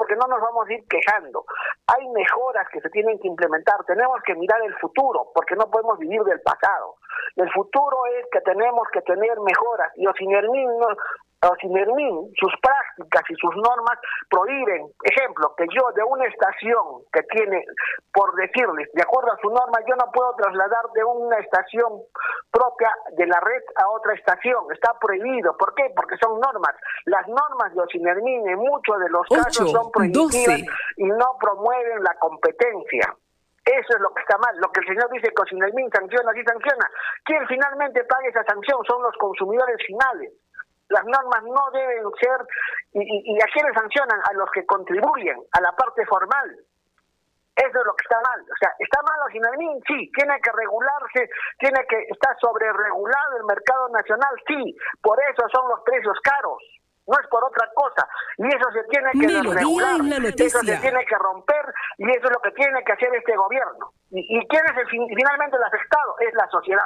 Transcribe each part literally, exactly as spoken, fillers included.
porque no nos vamos a ir quejando. Hay mejoras que se tienen que implementar, tenemos que mirar el futuro, porque no podemos vivir del pasado. El futuro es que tenemos que tener mejoras, y Ocinermin, no, Ocinermin, sus prácticas y sus normas prohíben, ejemplo, que yo de una estación que tiene, por decirles, de acuerdo a su norma, yo no puedo trasladar de una estación propia de la red a otra estación, está prohibido. ¿Por qué? Porque son normas. Las normas de Ocinermin en muchos de los casos son prohibitivas y no promueven la competencia. Eso es lo que está mal. Lo que el señor dice que Ocinermin sanciona, sí sanciona. Quien finalmente pague esa sanción son los consumidores finales. Las normas no deben ser, y, y, y a quienes sancionan, a los que contribuyen, a la parte formal. Eso es lo que está mal. O sea, ¿está mal Ocinermin? Sí. ¿Tiene que regularse? ¿Tiene que estar sobreregulado el mercado nacional? Sí. Por eso son los precios caros. No es por otra cosa. Y eso se tiene que desregular. Eso se tiene que romper, y eso es lo que tiene que hacer este gobierno. ¿Y, y quién es el, finalmente el afectado? Es la sociedad.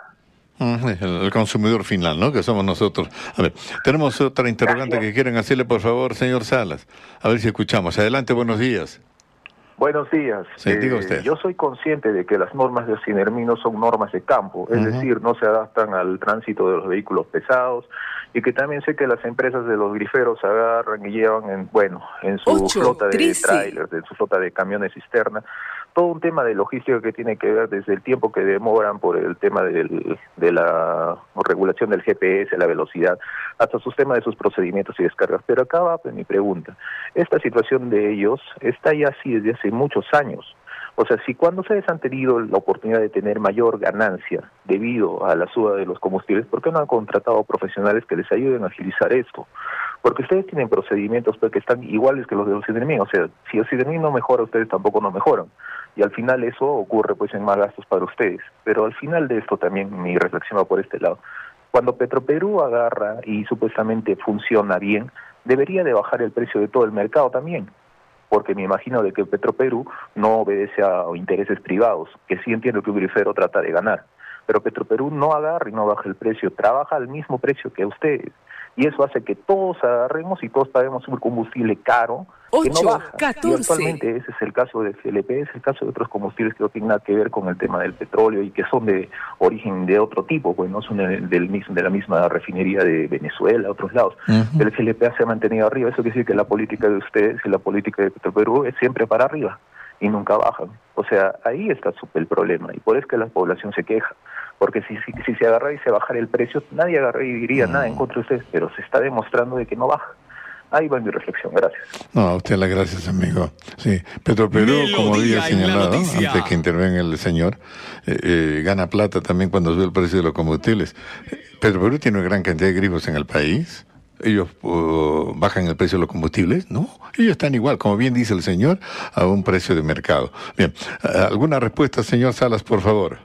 El consumidor final, ¿no? Que somos nosotros. A ver, tenemos otra interrogante Gracias. que quieren hacerle, por favor, señor Salas. A ver si escuchamos. Adelante, buenos días. Buenos días. Sí, eh, diga usted. Yo soy consciente de que las normas de Ocinermin no son normas de campo, es uh-huh. decir, no se adaptan al tránsito de los vehículos pesados, y que también sé que las empresas de los griferos agarran y llevan, en bueno, en su Ocho, flota de trailers, en su flota de camiones cisterna, todo un tema de logística que tiene que ver desde el tiempo que demoran por el tema del, de la regulación del G P S, la velocidad, hasta sus temas de sus procedimientos y descargas. Pero acá va pues, mi pregunta. Esta situación de ellos está ya así desde hace muchos años. O sea, si cuando ustedes han tenido la oportunidad de tener mayor ganancia debido a la suba de los combustibles, ¿por qué no han contratado profesionales que les ayuden a agilizar esto? Porque ustedes tienen procedimientos pues, que están iguales que los de Ocinermin. O sea, si Ocinermin no mejora, ustedes tampoco no mejoran. Y al final eso ocurre pues en más gastos para ustedes. Pero al final de esto también mi reflexión va por este lado. Cuando Petroperú agarra y supuestamente funciona bien, debería de bajar el precio de todo el mercado también. Porque me imagino de que Petroperú no obedece a intereses privados, que sí entiendo que un grifero trata de ganar. Pero Petroperú no agarra y no baja el precio, trabaja al mismo precio que ustedes. Y eso hace que todos agarremos y todos paguemos un combustible caro que no baja. catorce Y actualmente ese es el caso de C L P, es el caso de otros combustibles que no tienen nada que ver con el tema del petróleo y que son de origen de otro tipo, pues no son del mismo, de la misma refinería de Venezuela, otros lados. Uh-huh. Pero el C L P se ha mantenido arriba. Eso quiere decir que la política de ustedes y la política de Petroperú es siempre para arriba y nunca bajan. O sea, ahí está el problema, y por eso es que la población se queja. Porque si, si, si se agarra y se bajara el precio, nadie agarra y diría no. nada en contra de ustedes, pero se está demostrando de que no baja. Ahí va mi reflexión, gracias. No, a usted las gracias, amigo. Sí, Petroperú, como había señalado, antes que intervenga el señor, eh, eh, gana plata también cuando sube el precio de los combustibles. Petroperú tiene una gran cantidad de grifos en el país. Ellos uh, bajan el precio de los combustibles, ¿no? Ellos están igual, como bien dice el señor, a un precio de mercado. Bien, ¿alguna respuesta, señor Salas, por favor?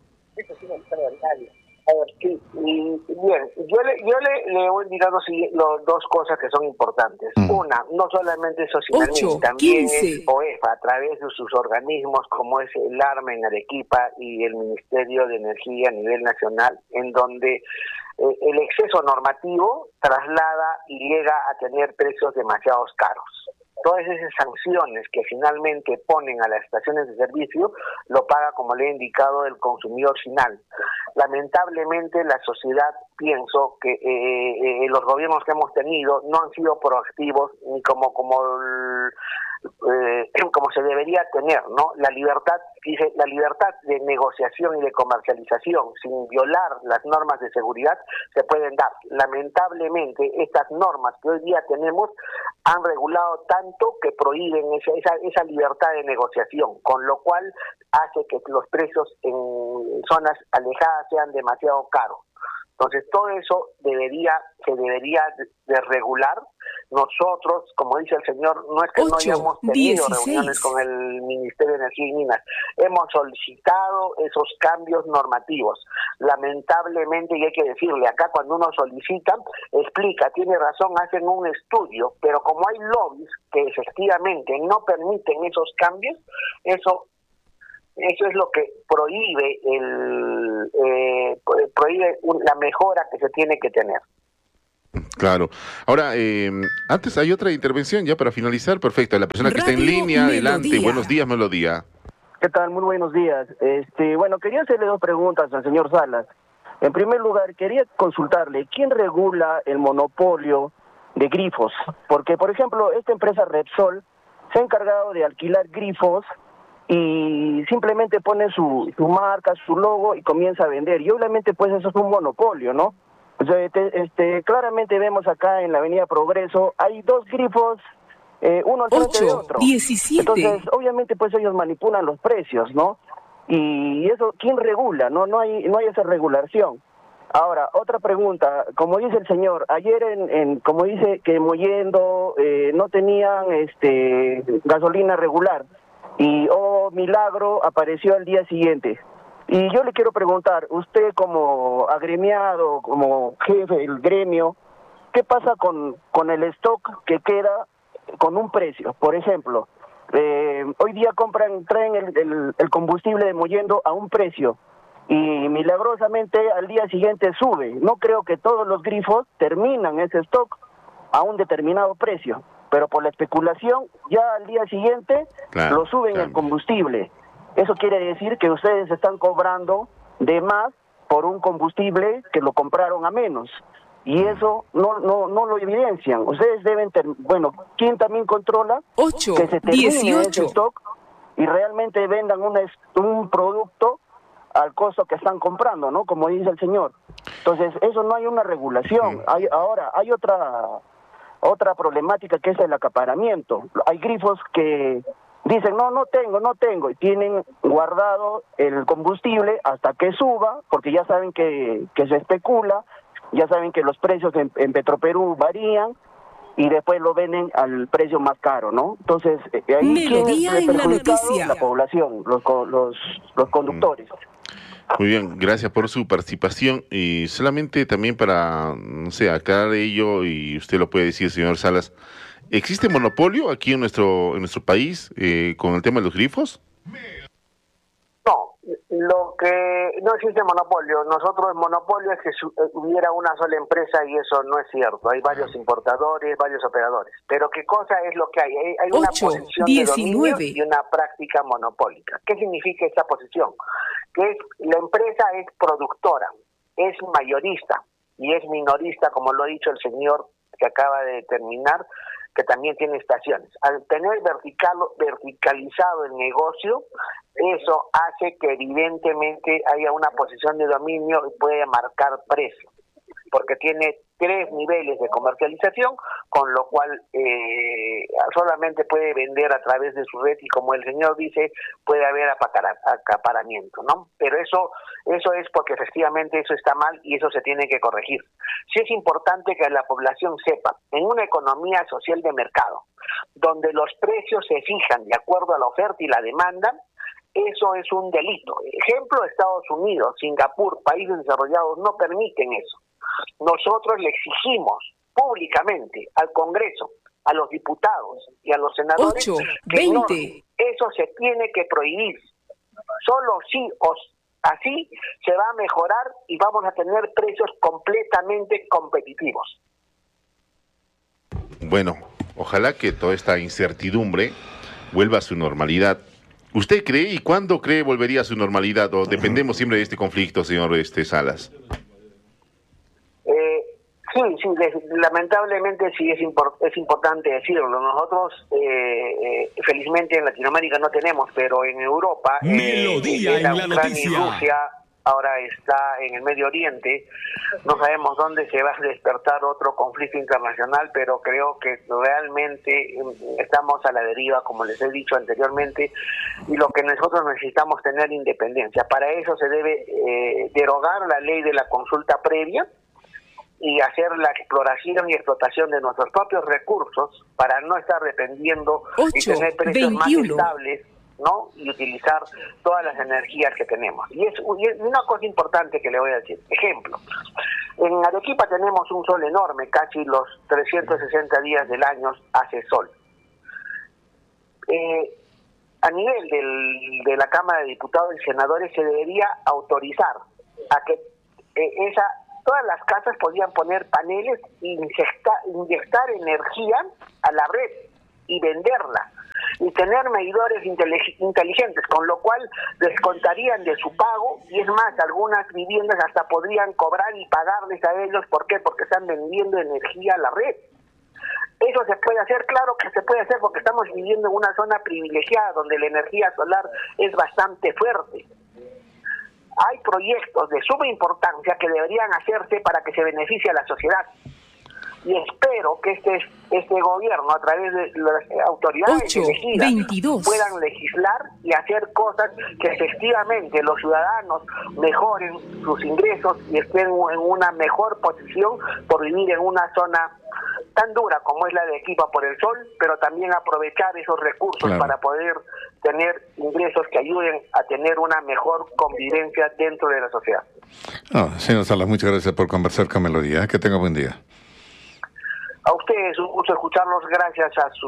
A ver, sí, y, bien, yo le, yo le, le voy indicando sí, lo, dos cosas que son importantes. Mm. Una, no solamente es Ocinermin, también quince es OEFA, a través de sus organismos como es el ARMA en Arequipa y el Ministerio de Energía a nivel nacional, en donde eh, el exceso normativo traslada y llega a tener precios demasiado caros. Todas esas sanciones que finalmente ponen a las estaciones de servicio lo paga, como le he indicado, el consumidor final. Lamentablemente la sociedad, pienso que eh, eh, los gobiernos que hemos tenido no han sido proactivos ni como como el, eh, como se debería tener, ¿no? La libertad, dice, la libertad de negociación y de comercialización sin violar las normas de seguridad se pueden dar. Lamentablemente estas normas que hoy día tenemos han regulado tanto que prohíben esa, esa, esa libertad de negociación, con lo cual hace que los precios en zonas alejadas sean demasiado caros. Entonces todo eso debería se debería de, de regular. Nosotros, como dice el señor, no es que no hayamos tenido dieciséis reuniones con el Ministerio de Energía y Minas, hemos solicitado esos cambios normativos. Lamentablemente, y hay que decirle, acá cuando uno solicita, explica, tiene razón, hacen un estudio, pero como hay lobbies que efectivamente no permiten esos cambios, eso Eso es lo que prohíbe el eh, prohíbe un, la mejora que se tiene que tener. Claro. Ahora, eh, antes hay otra intervención ya para finalizar. Perfecto. La persona que Radio está en línea, Melodía. Adelante. Buenos días, Melodía. ¿Qué tal? Muy buenos días. Este, bueno, quería hacerle dos preguntas al señor Salas. En primer lugar, quería consultarle, ¿quién regula el monopolio de grifos? Porque, por ejemplo, esta empresa Repsol se ha encargado de alquilar grifos y simplemente pone su, su marca, su logo y comienza a vender. Y obviamente, pues, eso es un monopolio, ¿no? O sea, este, este, claramente vemos acá en la Avenida Progreso, hay dos grifos, eh, uno al frente de otro. diecisiete Entonces, obviamente, pues ellos manipulan los precios, ¿no? Y eso, ¿quién regula? No, no hay, no hay esa regulación. Ahora, otra pregunta, como dice el señor, ayer en, en como dice que Mollendo eh, no tenían este gasolina regular y oh milagro apareció al día siguiente. Y yo le quiero preguntar, usted como agremiado, como jefe del gremio, ¿qué pasa con, con el stock que queda con un precio? Por ejemplo, eh, hoy día compran, traen el, el, el combustible de Mollendo a un precio y milagrosamente al día siguiente sube. No creo que todos los grifos terminan ese stock a un determinado precio, pero por la especulación ya al día siguiente claro, lo suben claro. el combustible. Eso quiere decir que ustedes están cobrando de más por un combustible que lo compraron a menos. Y eso no no no lo evidencian. Ustedes deben, ter bueno, ¿quién también controla? ocho, que se termine dieciocho. ese stock y realmente vendan una, un producto al costo que están comprando, ¿no? Como dice el señor. Entonces, eso no hay una regulación. Hay, ahora, hay otra otra problemática que es el acaparamiento. Hay grifos que dicen, no, no tengo, no tengo, y tienen guardado el combustible hasta que suba, porque ya saben que, que se especula, ya saben que los precios en, en Petroperú varían, y después lo venden al precio más caro, ¿no? Entonces, eh, ahí ¿quién es el perjudicado? La población, los, los, los conductores. Muy bien, gracias por su participación y solamente también para, no sé, aclarar ello, y usted lo puede decir, señor Salas, ¿existe monopolio aquí en nuestro en nuestro país eh, con el tema de los grifos? No, lo que no existe monopolio. Nosotros el monopolio es que su, eh, hubiera una sola empresa y eso no es cierto. Hay varios importadores, varios operadores. Pero ¿qué cosa es lo que hay? Hay, hay una ocho, posición diecinueve. de dominio y una práctica monopólica. ¿Qué significa esta posición? Que es, la empresa es productora, es mayorista y es minorista, como lo ha dicho el señor que acaba de terminar, que también tiene estaciones. Al tener vertical, verticalizado el negocio, eso hace que evidentemente haya una posición de dominio y puede marcar precio, porque tiene tres niveles de comercialización, con lo cual eh, solamente puede vender a través de su red y, como el señor dice, puede haber acaparamiento, ¿no? Pero eso eso es porque efectivamente eso está mal y eso se tiene que corregir. Sí es importante que la población sepa, en una economía social de mercado, donde los precios se fijan de acuerdo a la oferta y la demanda, eso es un delito. Ejemplo, Estados Unidos, Singapur, países desarrollados no permiten eso. Nosotros le exigimos públicamente al Congreso, a los diputados y a los senadores ocho, que veinte. No, eso se tiene que prohibir. Solo sí o así se va a mejorar y vamos a tener precios completamente competitivos. Bueno, ojalá que toda esta incertidumbre vuelva a su normalidad. ¿Usted cree y cuándo cree volvería a su normalidad? ¿O dependemos siempre de este conflicto, señor este, Salas? Eh, sí, sí, lamentablemente sí es, import, es importante decirlo. Nosotros, eh, eh, felizmente en Latinoamérica no tenemos, pero en Europa, Melodía eh, en la Ucrania noticia. y Rusia, ahora está en el Medio Oriente. No sabemos dónde se va a despertar otro conflicto internacional, pero creo que realmente estamos a la deriva, como les he dicho anteriormente, y lo que nosotros necesitamos tener independencia. Para eso se debe eh, derogar la ley de la consulta previa y hacer la exploración y explotación de nuestros propios recursos para no estar dependiendo ocho, y tener precios veintiuno. más estables, ¿no? Y utilizar todas las energías que tenemos. Y es, y es una cosa importante que le voy a decir. Ejemplo, en Arequipa tenemos un sol enorme, casi los trescientos sesenta días del año hace sol. Eh, a nivel del, de la Cámara de Diputados y Senadores se debería autorizar a que eh, esa todas las casas podían poner paneles e inyectar, inyectar energía a la red y venderla, y tener medidores inteligentes, con lo cual descontarían de su pago, y es más, algunas viviendas hasta podrían cobrar y pagarles a ellos. ¿Por qué? Porque están vendiendo energía a la red. Eso se puede hacer, claro que se puede hacer, porque estamos viviendo en una zona privilegiada donde la energía solar es bastante fuerte. Hay proyectos de suma importancia que deberían hacerse para que se beneficie a la sociedad. Y espero que este este gobierno, a través de las autoridades elegidas, puedan legislar y hacer cosas que efectivamente los ciudadanos mejoren sus ingresos y estén en una mejor posición por vivir en una zona tan dura como es la de Arequipa por el sol, pero también aprovechar esos recursos, claro, para poder tener ingresos que ayuden a tener una mejor convivencia dentro de la sociedad. No, señor Salas, muchas gracias por conversar con Melodía. Que tenga buen día. A ustedes, un gusto escucharlos, gracias a sus...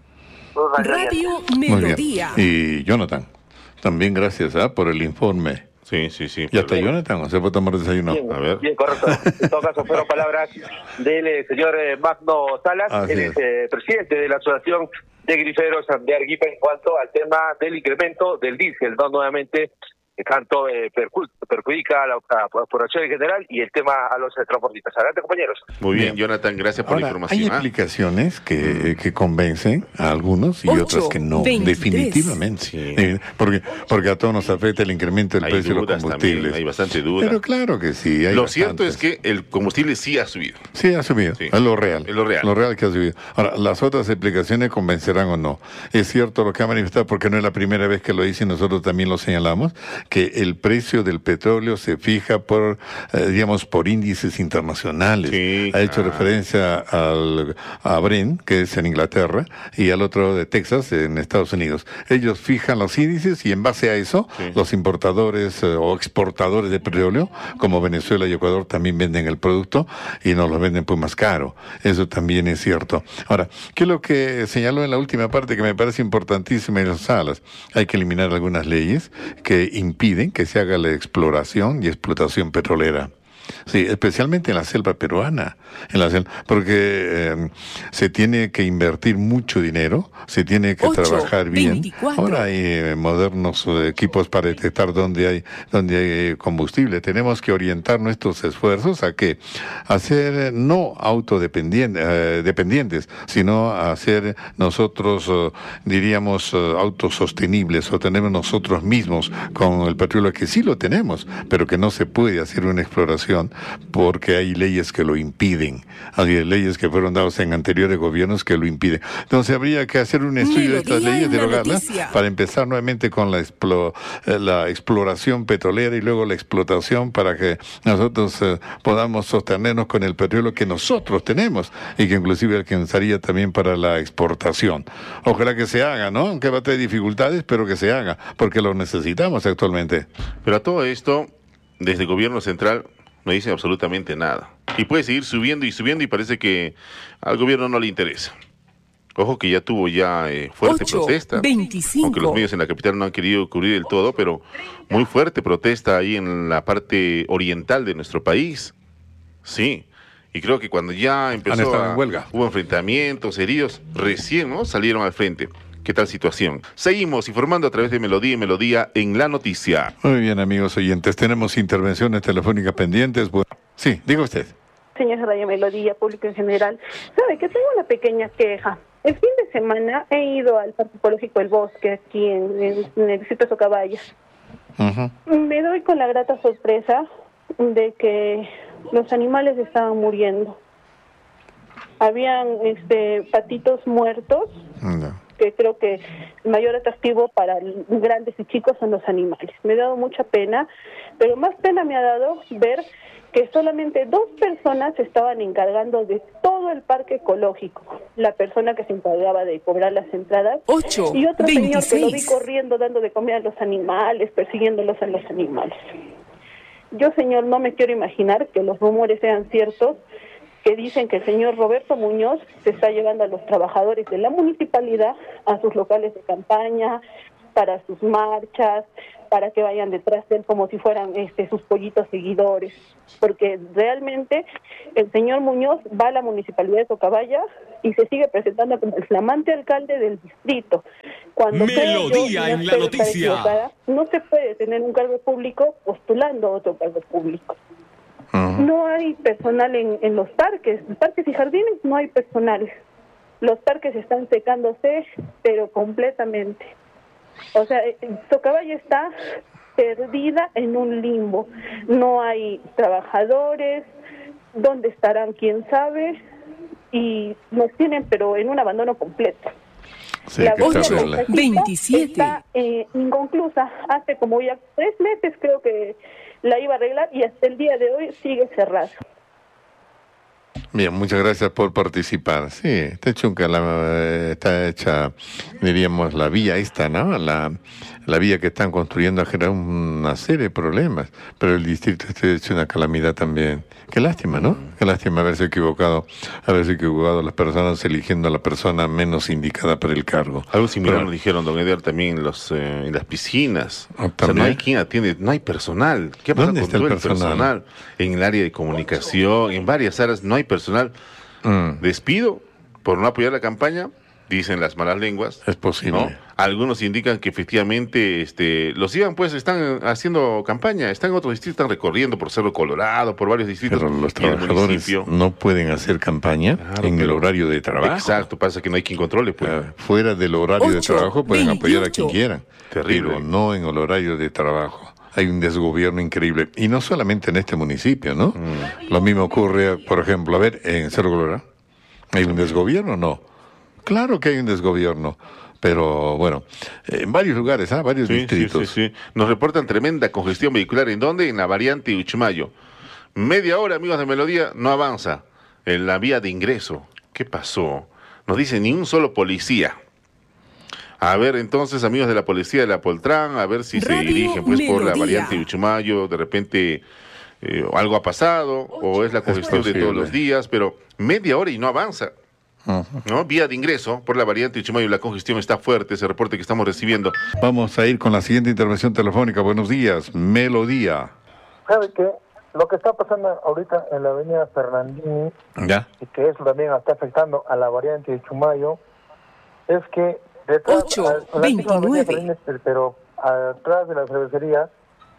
Radio Melodía. Y Jonathan, también gracias ¿eh? por el informe. Sí, sí, sí. ¿Y hasta Jonathan o se puede tomar desayuno? Bien, a ver. Bien, correcto. En todo caso, fueron palabras del eh, señor eh, Magno Salas, Así el es. eh, presidente de la Asociación de Griferos de Arequipa, en cuanto al tema del incremento del diésel, ¿no? Nuevamente, tanto eh, perju perjudica a la, a la población en general y el tema a los eh, transportistas. Adelante, compañeros. Muy bien, bien, Jonathan, gracias por Ahora, la información. Hay ¿eh? aplicaciones que, que convencen a algunos y ocho, otras que no, veintitrés. Definitivamente. Sí. Eh, porque, porque a todos nos afecta el incremento del hay precio de los combustibles. También, hay bastante duda. Pero claro que sí. Hay lo bastantes. cierto es que el combustible sí ha subido. Sí, ha subido. Sí. Es lo real. Es lo real. Lo real que ha subido. Ahora, las otras explicaciones convencerán o no. Es cierto lo que ha manifestado, porque no es la primera vez que lo dice y nosotros también lo señalamos, que el precio del petróleo se fija por, eh, digamos, por índices internacionales. Sí, ha hecho ah. referencia al, a Brent, que es en Inglaterra, y al otro de Texas, en Estados Unidos. Ellos fijan los índices y en base a eso, sí, los importadores eh, o exportadores de petróleo, como Venezuela y Ecuador, también venden el producto y nos lo venden pues más caro. Eso también es cierto. Ahora, ¿qué es lo que señaló en la última parte que me parece importantísima en las salas? Hay que eliminar algunas leyes que impiden que se haga la exploración y explotación petrolera. Sí, especialmente en la selva peruana, en la selva, porque eh, se tiene que invertir mucho dinero, se tiene que ocho, trabajar bien. veinticuatro. Ahora hay eh, modernos eh, equipos para detectar dónde hay dónde hay combustible. Tenemos que orientar nuestros esfuerzos a que a ser eh, no autodependientes, eh, dependientes, sino a ser nosotros, eh, diríamos, eh, autosostenibles, o tenemos nosotros mismos con el petróleo, que sí lo tenemos, pero que no se puede hacer una exploración porque hay leyes que lo impiden. Hay leyes que fueron dadas en anteriores gobiernos que lo impiden. Entonces habría que hacer un estudio de estas leyes, derogarlas, para empezar nuevamente con la, explo, eh, la exploración petrolera y luego la explotación, para que nosotros eh, podamos sostenernos con el petróleo que nosotros tenemos y que inclusive alcanzaría también para la exportación. Ojalá que se haga, ¿no? Aunque va a tener dificultades, pero que se haga, porque lo necesitamos actualmente. Pero a todo esto, desde el gobierno central no dicen absolutamente nada. Y puede seguir subiendo y subiendo y parece que al gobierno no le interesa. Ojo que ya tuvo ya eh, fuerte ocho, protesta. veinticinco. Aunque los medios en la capital no han querido cubrir el todo, pero muy fuerte protesta ahí en la parte oriental de nuestro país. Sí. Y creo que cuando ya empezó a, en huelga. Hubo enfrentamientos, heridos, recién ¿no? salieron al frente. ¿Qué tal situación? Seguimos informando a través de Melodía y Melodía en la noticia. Muy bien, amigos oyentes, tenemos intervenciones telefónicas pendientes. Bueno, sí, diga usted. Señor Radio Melodía, público en general, sabe que tengo una pequeña queja. El fin de semana he ido al Parque Ecológico El Bosque, aquí en, en, en el distrito de Socabaya. Uh-huh. Me doy con la grata sorpresa de que los animales estaban muriendo. Habían este patitos muertos. No. Que creo que el mayor atractivo para grandes y chicos son los animales. Me ha dado mucha pena, pero más pena me ha dado ver que solamente dos personas se estaban encargando de todo el parque ecológico. La persona que se encargaba de cobrar las entradas ocho, y otro veintiséis. Señor que lo vi corriendo dando de comer a los animales, persiguiéndolos a los animales. Yo, señor, no me quiero imaginar que los rumores sean ciertos, que dicen que el señor Roberto Muñoz se está llevando a los trabajadores de la municipalidad a sus locales de campaña, para sus marchas, para que vayan detrás de él como si fueran este sus pollitos seguidores, porque realmente el señor Muñoz va a la municipalidad de Socabaya y se sigue presentando como el flamante alcalde del distrito. Cuando Melodía yo, en la noticia. No se puede tener un cargo público postulando a otro cargo público. Uh-huh. No hay personal en, en los parques, parques y jardines no hay personal. Los parques están secándose, pero completamente. O sea, Socabaya está perdida en un limbo. No hay trabajadores, ¿dónde estarán? ¿Quién sabe? Y nos tienen, pero en un abandono completo. Sí, la ocho veintisiete está eh, inconclusa. Hace como ya tres meses creo que la iba a arreglar y hasta el día de hoy sigue cerrada. Bien, muchas gracias por participar. Sí, está chunca, la, está hecha, diríamos, la vía esta, ¿no? La, la vía que están construyendo ha generado una serie de problemas, pero el distrito está hecho una calamidad también. Qué lástima, ¿no? Qué lástima haberse equivocado, haberse equivocado las personas eligiendo a la persona menos indicada para el cargo. Algo similar pero, nos dijeron, don Eder, también en, los, eh, en las piscinas. ¿También? O sea, no hay quien atiende, no hay personal. ¿Qué pasa ¿Dónde con está todo el el personal? personal? En el área de comunicación, en varias áreas no hay personal. Mm. Despido por no apoyar la campaña, dicen las malas lenguas. Es posible. ¿No? Algunos indican que efectivamente este, los iban pues están haciendo campaña, están en otros distritos, están recorriendo por Cerro Colorado, por varios distritos. Pero los trabajadores no pueden hacer campaña claro, en el horario de trabajo. Exacto, pasa que no hay quien controle. Pues. Uh, fuera del horario ocho, de trabajo pueden veintiocho apoyar a quien quieran, terrible. Pero no en el horario de trabajo. Hay un desgobierno increíble. Y no solamente en este municipio, ¿no? Mm. Lo mismo ocurre, por ejemplo, a ver, en Cerro Colorado. ¿Hay un desgobierno? No. Claro que hay un desgobierno. Pero bueno, en varios lugares, ¿ah? ¿eh? Varios sí, distritos. Sí, sí, sí. Nos reportan tremenda congestión vehicular. ¿En dónde? En la variante Uchumayo. Media hora, amigos de Melodía, no avanza en la vía de ingreso. ¿Qué pasó? Nos dice ni un solo policía. A ver, entonces, amigos de la policía de la Poltrán, a ver si Radio se dirigen pues Melodía. Por la variante Uchumayo, de repente eh, algo ha pasado, o es la congestión es de todos los días, pero media hora y no avanza. Uh-huh. ¿No? Vía de ingreso por la variante Uchumayo, la congestión está fuerte, ese reporte que estamos recibiendo. Vamos a ir con la siguiente intervención telefónica. Buenos días, Melodía. ¿Sabe qué? Lo que está pasando ahorita en la avenida Fernandini, ¿ya? Y que eso también está afectando a la variante Uchumayo, es que detrás, ocho veintinueve pero atrás de la cervecería,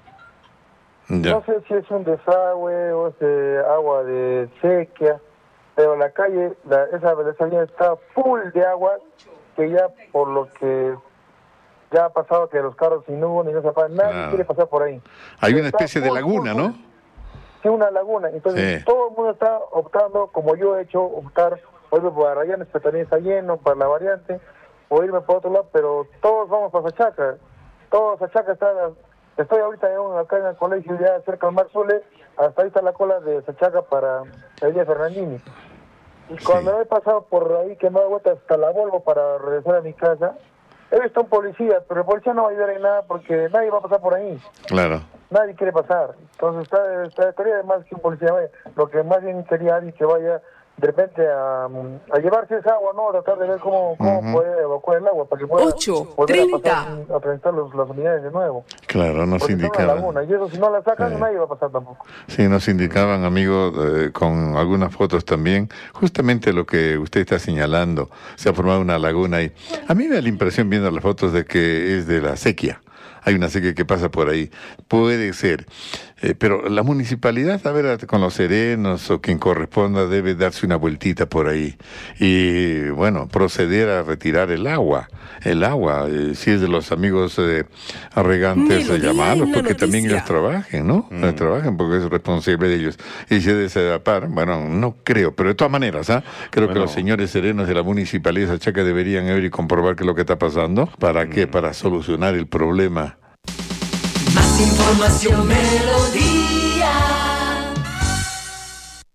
ya. No sé si es un desagüe o es de agua de sequía, pero la calle, la, esa cervecería está full de agua, que ya por lo que ya ha pasado que los carros sin hubo ni no se pasan, nadie ah. quiere pasar por ahí. Hay una está especie full, de laguna, full, ¿no? Sí, una laguna. Entonces sí. Todo el mundo está optando, como yo he hecho, optar por irme por Arrayanes, que también está lleno, para la variante, o irme por otro lado, pero todos vamos para Sachaca. Todos Sachaca están... Estoy ahorita en, acá en el colegio, ya cerca del Mar Sule, hasta ahí está la cola de Sachaca para la vía Fernandini. Y cuando sí. he pasado por ahí, que me he vuelto hasta la Volvo para regresar a mi casa, he visto a un policía, pero el policía no va a ayudar en nada porque nadie va a pasar por ahí. Claro. Nadie quiere pasar. Entonces, está, está, estaría además que un policía vaya. Lo que más bien quería alguien que vaya de repente a, a llevarse esa agua, ¿no? A tratar de ver cómo, cómo uh-huh. puede evacuar el agua para que pueda ocho, volver a pasar a presentar los, las unidades de nuevo. Claro, nos porque indicaban. Laguna, y eso si no la sacan, sí. nadie va a pasar tampoco. Sí, nos indicaban, amigos, eh, con algunas fotos también, justamente lo que usted está señalando. Se ha formado una laguna ahí. A mí me da la impresión, viendo las fotos, de que es de la sequía. Hay una sequía que pasa por ahí. Puede ser. Eh, pero la municipalidad, a ver, con los serenos o quien corresponda, debe darse una vueltita por ahí. Y, bueno, proceder a retirar el agua. El agua, eh, si es de los amigos eh, regantes, a llamarlos, porque noticia. También ellos trabajen, ¿no? Mm. Trabajen porque es responsable de ellos. Y si es de par, bueno, no creo, pero de todas maneras, ¿ah? ¿eh? Creo bueno. que los señores serenos de la municipalidad de Sachaca deberían ir y comprobar qué es lo que está pasando. ¿Para mm. qué? Para solucionar el problema. Más información, Melodía.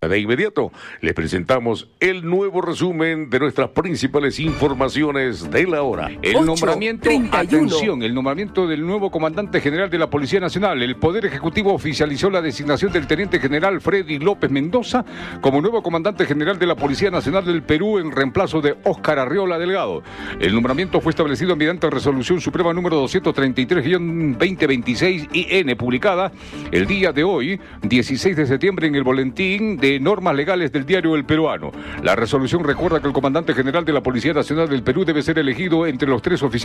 De inmediato les presentamos el nuevo resumen de nuestras principales informaciones de la hora. El ocho, nombramiento, treinta y uno. atención, el nombramiento del nuevo comandante general de la Policía Nacional. El Poder Ejecutivo oficializó la designación del teniente general Freddy López Mendoza como nuevo comandante general de la Policía Nacional del Perú en reemplazo de Óscar Arriola Delgado. El nombramiento fue establecido mediante Resolución Suprema número doscientos treinta y tres guión veinte veintiséis I N, publicada el día de hoy, dieciséis de septiembre, en el Boletín de Normas Legales del Diario El Peruano. La resolución recuerda que el comandante general de la Policía Nacional del Perú debe ser elegido entre los tres oficiales